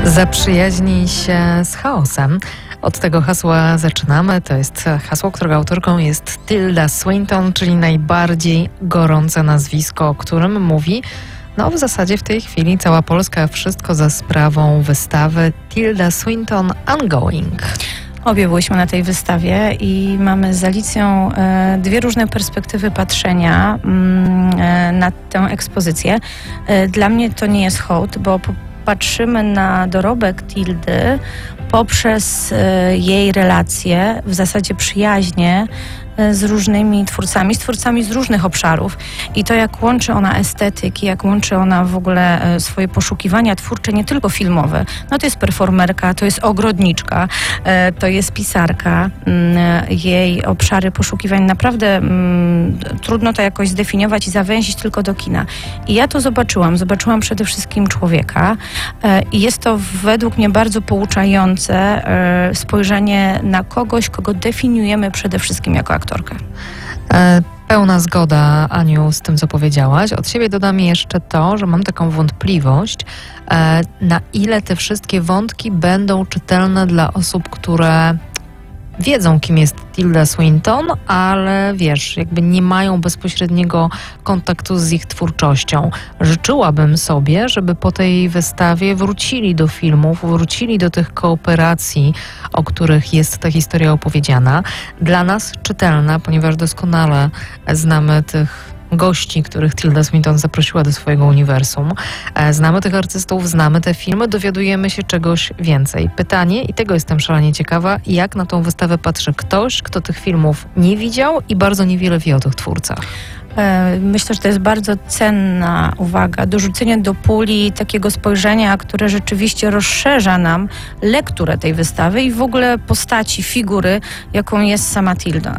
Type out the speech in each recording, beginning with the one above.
Zaprzyjaźnij się z chaosem. Od tego hasła zaczynamy. To jest hasło, którego autorką jest Tilda Swinton, czyli najbardziej gorące nazwisko, o którym mówi w zasadzie w tej chwili cała Polska. Wszystko za sprawą wystawy Tilda Swinton Ongoing. Obie byłyśmy na tej wystawie i mamy z Alicją dwie różne perspektywy patrzenia na tę ekspozycję. Dla mnie to nie jest hołd, bo patrzymy na dorobek Tildy poprzez jej relacje, w zasadzie przyjaźnie z różnymi twórcami z różnych obszarów. I to, jak łączy ona estetyki, jak łączy ona w ogóle swoje poszukiwania twórcze, nie tylko filmowe. To jest performerka, to jest ogrodniczka, to jest pisarka. Jej obszary poszukiwań naprawdę trudno to jakoś zdefiniować i zawęzić tylko do kina. I ja to zobaczyłam. Zobaczyłam przede wszystkim człowieka i jest to według mnie bardzo pouczające spojrzenie na kogoś, kogo definiujemy przede wszystkim jako aktorkę. Pełna zgoda, Aniu, z tym, co powiedziałaś. Od siebie dodam jeszcze to, że mam taką wątpliwość, na ile te wszystkie wątki będą czytelne dla osób, które wiedzą, kim jest Tilda Swinton, ale jakby nie mają bezpośredniego kontaktu z ich twórczością. Życzyłabym sobie, żeby po tej wystawie wrócili do filmów, wrócili do tych kooperacji, o których jest ta historia opowiedziana. Dla nas czytelna, ponieważ doskonale znamy tych gości, których Tilda Swinton zaprosiła do swojego uniwersum. Znamy tych artystów, znamy te filmy, dowiadujemy się czegoś więcej. Pytanie, i tego jestem szalenie ciekawa, jak na tą wystawę patrzy ktoś, kto tych filmów nie widział i bardzo niewiele wie o tych twórcach. Myślę, że to jest bardzo cenna uwaga, dorzucenie do puli takiego spojrzenia, które rzeczywiście rozszerza nam lekturę tej wystawy i w ogóle postaci, figury, jaką jest sama Tilda.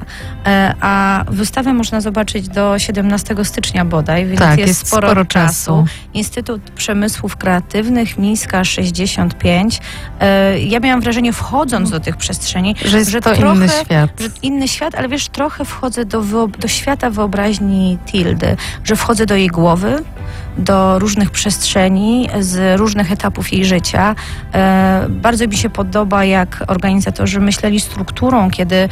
A wystawę można zobaczyć do 17 stycznia bodaj, więc tak, jest sporo czasu. Instytut Przemysłów Kreatywnych, Mińska 65. Ja miałam wrażenie, wchodząc do tych przestrzeni, że to trochę, inny świat. Że inny świat, ale trochę wchodzę do świata wyobraźni Tildy, że wchodzę do jej głowy, do różnych przestrzeni, z różnych etapów jej życia. Bardzo mi się podoba, jak organizatorzy myśleli strukturą, kiedy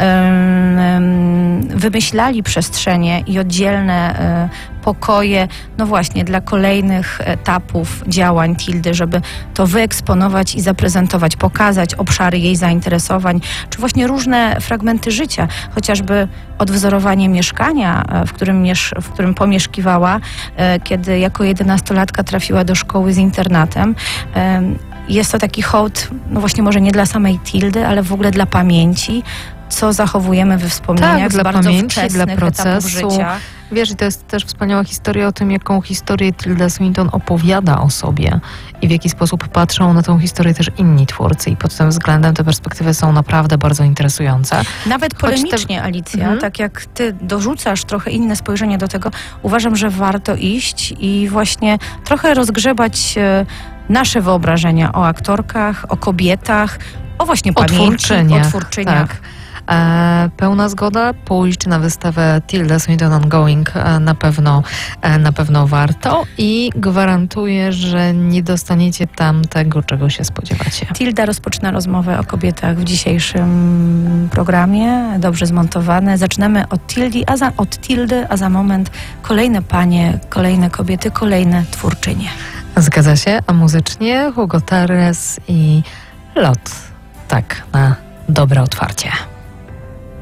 wymyślali przestrzenie i oddzielne pokoje, właśnie dla kolejnych etapów działań Tildy, żeby to wyeksponować i zaprezentować, pokazać obszary jej zainteresowań, czy właśnie różne fragmenty życia, chociażby odwzorowanie mieszkania, w którym pomieszkiwała, kiedy jako 11-latka trafiła do szkoły z internatem. Jest to taki hołd, właśnie może nie dla samej Tildy, ale w ogóle dla pamięci, co zachowujemy we wspomnieniach z bardzo wczesnych dla procesu etapów życia. I to jest też wspaniała historia o tym, jaką historię Tilda Swinton opowiada o sobie i w jaki sposób patrzą na tą historię też inni twórcy i pod tym względem te perspektywy są naprawdę bardzo interesujące. Nawet polemicznie, Alicja, tak jak ty dorzucasz trochę inne spojrzenie do tego, uważam, że warto iść i właśnie trochę rozgrzebać nasze wyobrażenia o aktorkach, o kobietach, o właśnie pamięci, o twórczyniach. Tak. Pełna zgoda, pójść na wystawę Tilda Swinton Ongoing na pewno warto i gwarantuję, że nie dostaniecie tam tego, czego się spodziewacie. Tilda rozpoczyna rozmowę o kobietach w dzisiejszym programie, dobrze zmontowane. Zaczynamy od Tildy, a za moment kolejne panie, kolejne kobiety, kolejne twórczynie. Zgadza się, a muzycznie Hugo Torres i Lot. Tak, na dobre otwarcie.